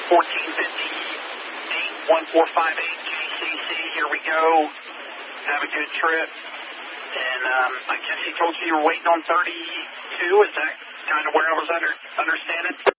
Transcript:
1458 JCC, here we go. Have a good trip. And I guess he told you were waiting on 32. Is that kind of where I was understanding?